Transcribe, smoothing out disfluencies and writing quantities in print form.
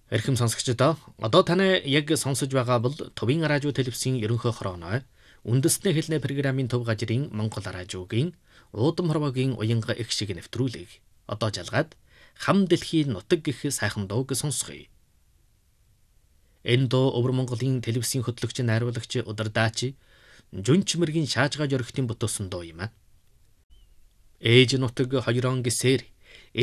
Эрхэм сонсогчдоо одоо таны яг сонсож байгаа бол Төвийн радио телевизийн ерөнхий хорооной үндэсний хэлний программын төв газрын Монгол радиогийн уудам хорвогийн уянга их шиг нэвтрүүлэг одоо жалгаад хам дэлхийн нутаг гэх сайхан дууг сонсгоё. Энэ дуу Өвөр Монголын телевизийн хөтлөгч найруулагч удирдаач Жүнч мэргийн шаажгаа жөрөгтийн бүтээсэн дуу юм аа. Ээж нутаг хоёрон гисээр